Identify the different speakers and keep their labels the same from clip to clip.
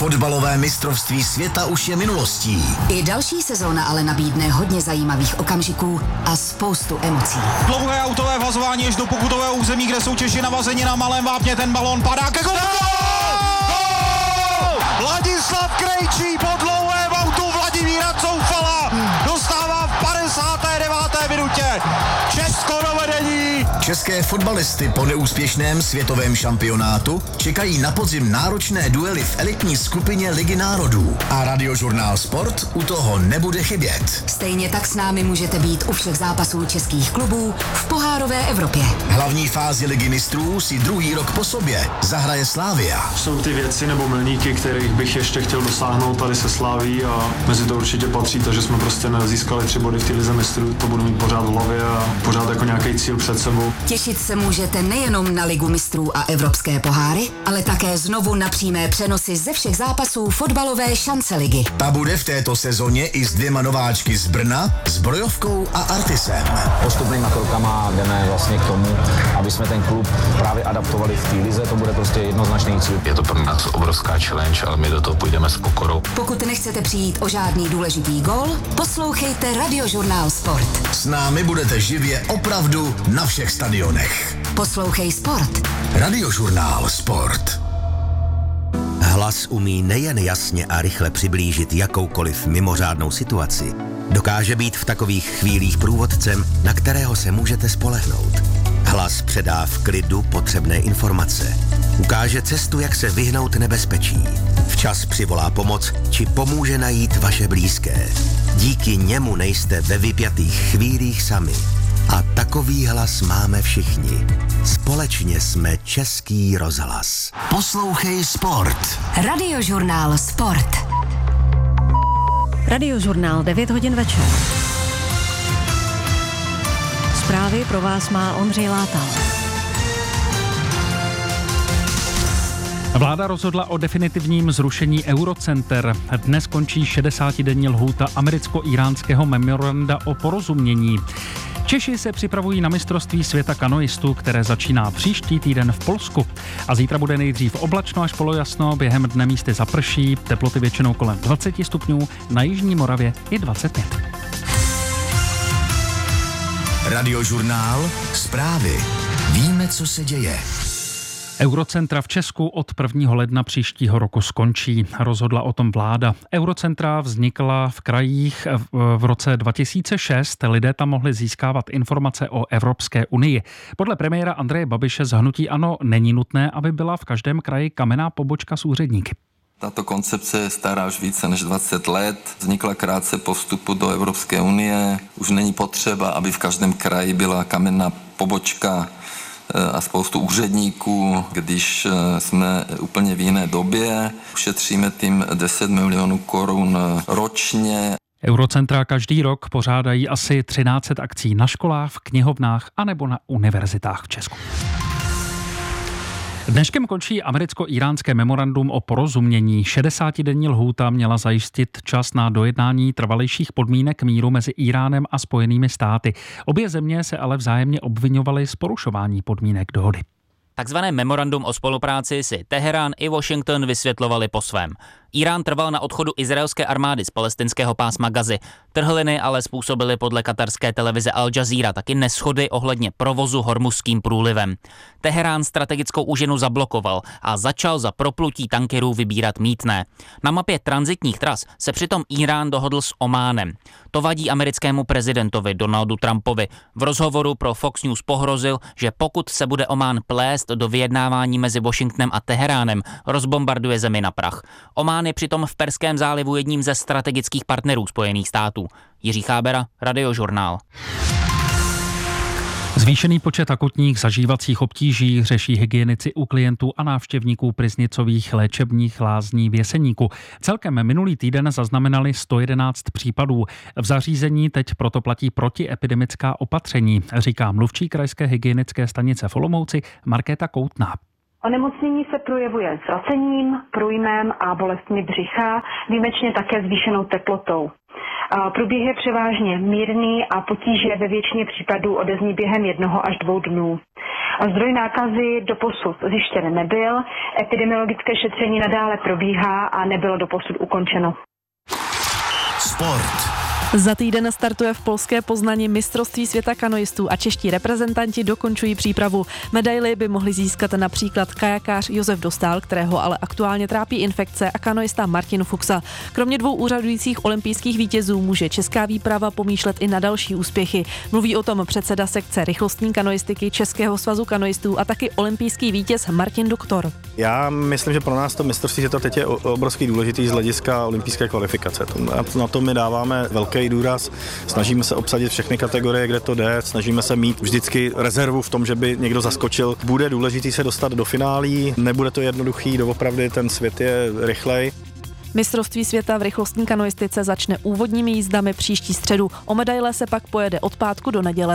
Speaker 1: Fotbalové mistrovství světa už je minulostí.
Speaker 2: I další sezóna ale nabídne hodně zajímavých okamžiků a spoustu emocí.
Speaker 3: Dlouhé autové vhazování až do pokutového území, kde jsou Češi navazeni na malém vápně. Ten balón padá ke golu. Ladislav Krejčí po dlouhém autu Vladimíra Coufala dostává v 59. minutě Česko do vedení.
Speaker 1: České fotbalisty po neúspěšném světovém šampionátu čekají na podzim náročné duely v elitní skupině Ligy národů. A Radiožurnál Sport u toho nebude chybět.
Speaker 2: Stejně tak s námi můžete být u všech zápasů českých klubů v pohárové Evropě.
Speaker 1: Hlavní fázi Ligy mistrů si druhý rok po sobě zahraje Slavia.
Speaker 4: Jsou ty věci nebo milníky, kterých bych ještě chtěl dosáhnout tady se Slaví a mezi to určitě patří to, že jsme prostě nezískali 3 body v té lize mistrů. To budu mít pořád v hlavě a pořád jako nějaký cíl před sebou.
Speaker 2: Těšit se můžete nejenom na Ligu mistrů a evropské poháry, ale také znovu na přímé přenosy ze všech zápasů fotbalové šance ligy.
Speaker 1: Ta bude v této sezóně i s 2 nováčky z Brna, s Brojovkou a Artisem.
Speaker 5: Postupnýma krokama jdeme vlastně k tomu, aby jsme ten klub právě adaptovali v té lize, to bude prostě jednoznačný cíl.
Speaker 6: Je to pro nás obrovská challenge, ale my do toho půjdeme s pokorou.
Speaker 2: Pokud nechcete přijít o žádný důležitý gól, poslouchejte Radiožurnál Sport.
Speaker 1: S námi budete živě opravdu na všech stadionech.
Speaker 2: Poslouchej Sport.
Speaker 1: Radiožurnál Sport.
Speaker 7: Hlas umí nejen jasně a rychle přiblížit jakoukoliv mimořádnou situaci. Dokáže být v takových chvílích průvodcem, na kterého se můžete spolehnout. Hlas předá v klidu potřebné informace. Ukáže cestu, jak se vyhnout nebezpečí. Včas přivolá pomoc, či pomůže najít vaše blízké. Díky němu nejste ve vypjatých chvílích sami. A takový hlas máme všichni. Společně jsme Český rozhlas.
Speaker 1: Poslouchej Sport.
Speaker 2: Radiožurnál Sport.
Speaker 8: Radiožurnál 9 hodin večer. Zprávy pro vás má Ondřej Látal.
Speaker 9: Vláda rozhodla o definitivním zrušení Eurocenter. Dnes končí 60denní lhůta americko-iránského memoranda o porozumění. Češi se připravují na mistrovství světa kanoistů, které začíná příští týden v Polsku. A zítra bude nejdřív oblačno až polojasno, během dne místy zaprší, teploty většinou kolem 20 stupňů, na jižní Moravě i 25.
Speaker 1: Radiožurnál Zprávy. Víme, co se děje.
Speaker 9: Eurocentra v Česku od 1. ledna příštího roku skončí. Rozhodla o tom vláda. Eurocentra vznikla v krajích v roce 2006. Lidé tam mohli získávat informace o Evropské unii. Podle premiéra Andreje Babiše z hnutí ANO není nutné, aby byla v každém kraji kamenná pobočka s úředníky.
Speaker 10: Tato koncepce je stará už více než 20 let. Vznikla krátce po vstupu do Evropské unie. Už není potřeba, aby v každém kraji byla kamenná pobočka a spoustu úředníků, když jsme úplně v jiné době. Ušetříme tím 10 milionů korun ročně.
Speaker 9: Eurocentra každý rok pořádají asi 1300 akcí na školách, v knihovnách anebo na univerzitách v Česku. Dneškem končí americko-iránské memorandum o porozumění. 60denní lhůta měla zajistit čas na dojednání trvalejších podmínek míru mezi Íránem a Spojenými státy. Obě země se ale vzájemně obviňovaly z porušování podmínek dohody.
Speaker 11: Takzvané memorandum o spolupráci si Teherán i Washington vysvětlovali po svém. Irán trval na odchodu izraelské armády z palestinského pásma Gazy. Trhliny ale způsobily podle katarské televize Al Jazeera taky neshody ohledně provozu Hormuzským průlivem. Teherán strategickou úžinu zablokoval a začal za proplutí tankerů vybírat mýtné. Na mapě tranzitních tras se přitom Irán dohodl s Ománem. To vadí americkému prezidentovi Donaldu Trumpovi. V rozhovoru pro Fox News pohrozil, že pokud se bude Omán plést do vyjednávání mezi Washingtonem a Teheránem, rozbombarduje zemi na prach. Omán je přitom v Perském zálivu jedním ze strategických partnerů Spojených států. Jiří Chábera, Radiožurnál.
Speaker 9: Zvýšený počet akutních zažívacích obtíží řeší hygienici u klientů a návštěvníků Priznicových léčebných lázní v Jeseníku. Celkem minulý týden zaznamenali 111 případů. V zařízení teď proto platí protiepidemická opatření, říká mluvčí krajské hygienické stanice v Olomouci Markéta Koutná.
Speaker 12: Onemocnění se projevuje zracením, průjmem a bolestmi břicha, výjimečně také zvýšenou teplotou. Průběh je převážně mírný a potíže ve většině případů odezní během 1 až 2 dnů. Zdroj nákazy doposud zjištěn nebyl, epidemiologické šetření nadále probíhá a nebylo doposud ukončeno.
Speaker 1: Sport.
Speaker 13: Za týden startuje v polské Poznani mistrovství světa kanoistů a čeští reprezentanti dokončují přípravu. Medaili by mohli získat například kajakář Josef Dostál, kterého ale aktuálně trápí infekce, a kanoista Martin Fuxa. Kromě 2 úřadujících olympijských vítězů může česká výprava pomýšlet i na další úspěchy. Mluví o tom předseda sekce rychlostní kanoistiky Českého svazu kanoistů a taky olympijský vítěz Martin Doktor.
Speaker 14: Já myslím, že pro nás to mistrovství světa teď je obrovský důležitý z hlediska olympijské kvalifikace. Na to my dáváme velký důraz. Snažíme se obsadit všechny kategorie, kde to jde. Snažíme se mít vždycky rezervu v tom, že by někdo zaskočil. Bude důležitý se dostat do finálí, nebude to jednoduchý, doopravdy ten svět je rychlej.
Speaker 13: Mistrovství světa v rychlostní kanoistice začne úvodními jízdami příští středu. O medaile se pak pojede od pátku do neděle.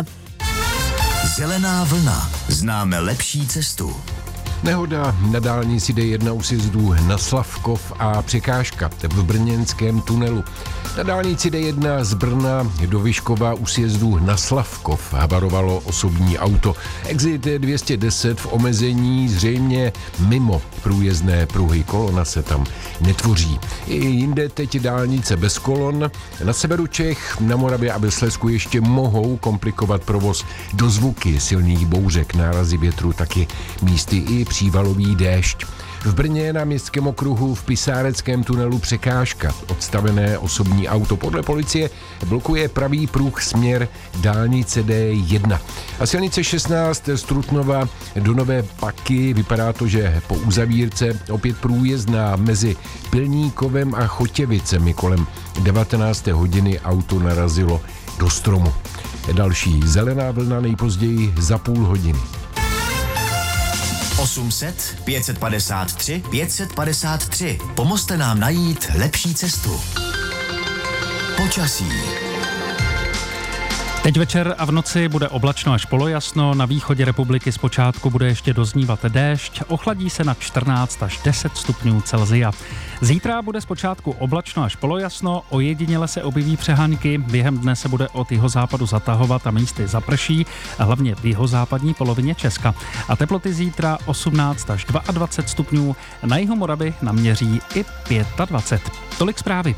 Speaker 1: Zelená vlna. Známe lepší cestu.
Speaker 15: Nehoda na dálnici D1 u sjezdu na Slavkov a překážka v brněnském tunelu. Na dálnici D1 z Brna do Vyškova u sjezdu na Slavkov havarovalo osobní auto. Exit 210 v omezení zřejmě mimo průjezdné pruhy. Kolona se tam netvoří. I jinde teď dálnice bez kolon. Na severu Čech, na Moravě a ve Slezsku ještě mohou komplikovat provoz dozvuky silných bouřek, nárazy větru, taky místy i přívalový déšť. V Brně na Městském okruhu v Pisáreckém tunelu překážka. Odstavené osobní auto podle policie blokuje pravý pruh směr dálnice D1. A silnice 16 z Trutnova do Nové Paky vypadá to, že po uzavírce opět průjezdná mezi Pilníkovem a Chotěvicemi. Kolem 19. hodiny auto narazilo do stromu. Další zelená vlna nejpozději za půl hodiny.
Speaker 1: 800 553 553. Pomozte nám najít lepší cestu. Počasí.
Speaker 9: Teď večer a v noci bude oblačno až polojasno, na východě republiky zpočátku bude ještě doznívat déšť, ochladí se na 14 až 10 stupňů Celsia. Zítra bude zpočátku oblačno až polojasno, ojediněle se objeví přehánky, během dne se bude od jihozápadu zatahovat a místy zaprší, a hlavně v jihozápadní polovině Česka. A teploty zítra 18 až 22 stupňů, na jihu Moravy naměří i 25. Tolik zprávy.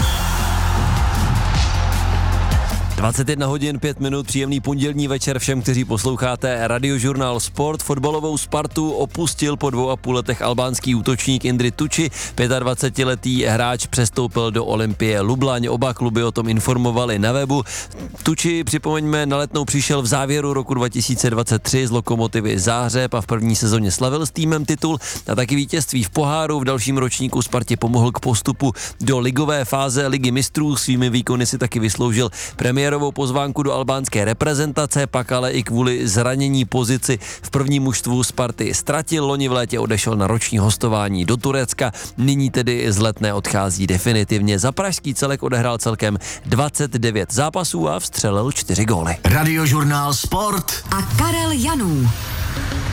Speaker 16: 21 hodin 5 minut, příjemný pondělní večer všem, kteří posloucháte Radiožurnál Sport. Fotbalovou Spartu opustil po 2,5 letech albánský útočník Indrit Tuči. 25-letý hráč přestoupil do Olympie Lublaň. Oba kluby o tom informovali na webu. Tuči, připomeňme, na Letnou přišel v závěru roku 2023 z Lokomotivy Záhřeb a v první sezóně slavil s týmem titul a taky vítězství v poháru. V dalším ročníku Spartě pomohl k postupu do ligové fáze Ligy mistrů. Svými výkony si taky vysloužil premiérovou pozvánku do albánské reprezentace, pak ale i kvůli zranění pozici v prvním mužstvu Sparty ztratil. Loni v létě odešel na roční hostování do Turecka, nyní tedy z Letné odchází definitivně. Za pražský celek odehrál celkem 29 zápasů a vstřelil 4 góly.
Speaker 1: Radiožurnál Sport
Speaker 2: a Karel Janů.